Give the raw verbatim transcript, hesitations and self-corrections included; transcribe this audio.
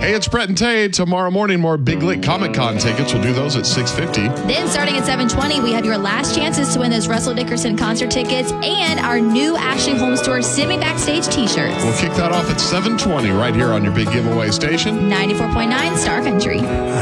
Hey, it's Brett and Tay. Tomorrow morning, more Big Lick Comic Con tickets. We'll do those at six fifty. Then starting at seven twenty, we have your last chances to win those Russell Dickerson concert tickets and our new Ashley Home Store Semi Backstage t-shirts. We'll kick that off at seven twenty right here on your big giveaway station. ninety-four point nine Star Country.